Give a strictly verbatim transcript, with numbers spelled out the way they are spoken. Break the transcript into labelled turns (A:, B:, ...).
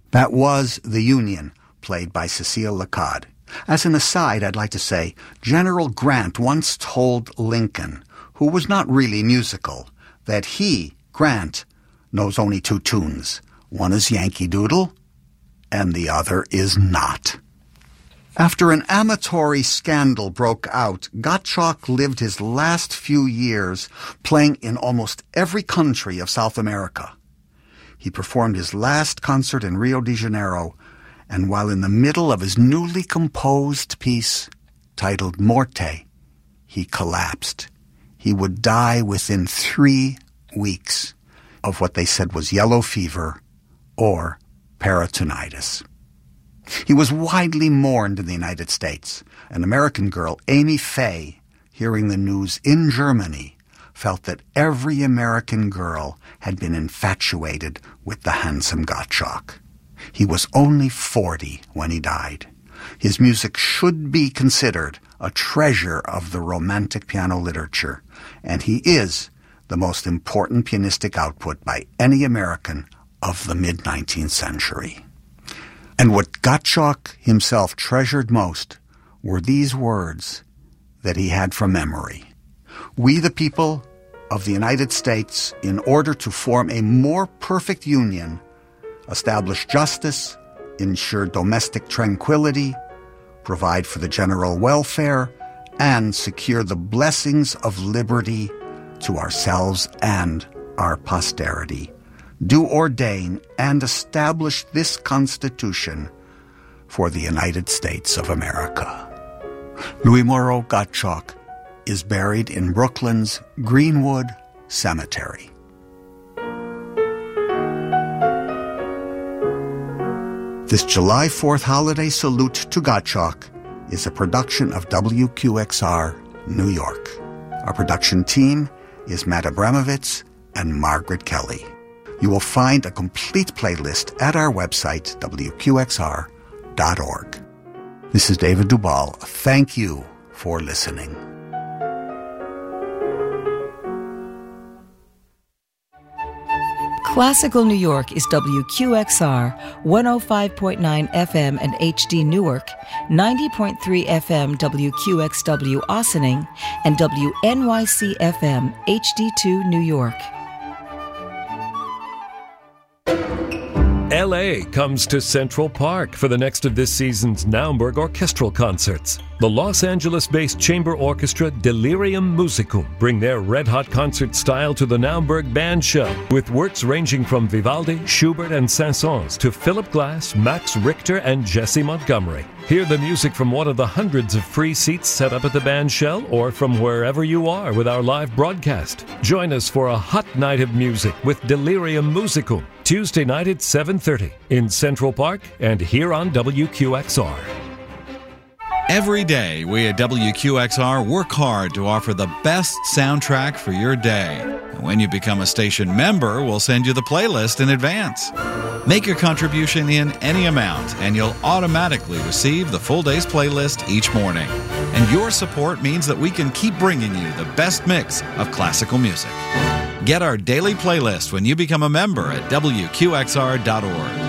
A: That was The Union, played by Cecile Lacaud. As an aside, I'd like to say General Grant once told Lincoln, who was not really musical, that he, Grant, knows only two tunes. One is Yankee Doodle, and the other is not. After an amatory scandal broke out, Gottschalk lived his last few years playing in almost every country of South America. He performed his last concert in Rio de Janeiro, and while in the middle of his newly composed piece, titled Morte, he collapsed. He would die within three weeks of what they said was yellow fever or peritonitis. He was widely mourned in the United States. An American girl, Amy Faye, hearing the news in Germany, felt that every American girl had been infatuated with the handsome Gottschalk. He was only forty when he died. His music should be considered a treasure of the Romantic piano literature, and he is the most important pianistic output by any American of the mid-nineteenth century. And what Gottschalk himself treasured most were these words that he had from memory. We, the people of the United States, in order to form a more perfect union, establish justice, ensure domestic tranquility, provide for the general welfare, and secure the blessings of liberty to ourselves and our posterity, do ordain and establish this Constitution for the United States of America. Louis Moreau Gottschalk is buried in Brooklyn's Greenwood Cemetery. This July fourth holiday salute to Gottschalk is a production of W Q X R, New York. Our production team is Matt Abramovitz and Margaret Kelly. You will find a complete playlist at our website, W Q X R dot org. This is David Dubal. Thank you for listening.
B: Classical New York is W Q X R, one oh five point nine F M and H D Newark, ninety point three F M W Q X W Ossining, and W N Y C F M H D two New York.
C: L A comes to Central Park for the next of this season's Naumburg Orchestral Concerts. The Los Angeles-based chamber orchestra Delirium Musicum bring their red-hot concert style to the Naumburg Band Show, with works ranging from Vivaldi, Schubert, and Saint-Saëns to Philip Glass, Max Richter, and Jesse Montgomery. Hear the music from one of the hundreds of free seats set up at the band shell or from wherever you are with our live broadcast. Join us for a hot night of music with Delirium Musicum, Tuesday night at seven thirty in Central Park and here on W Q X R.
D: Every day, we at W Q X R work hard to offer the best soundtrack for your day. And when you become a station member, we'll send you the playlist in advance. Make your contribution in any amount, and you'll automatically receive the full day's playlist each morning. And your support means that we can keep bringing you the best mix of classical music. Get our daily playlist when you become a member at W Q X R dot org.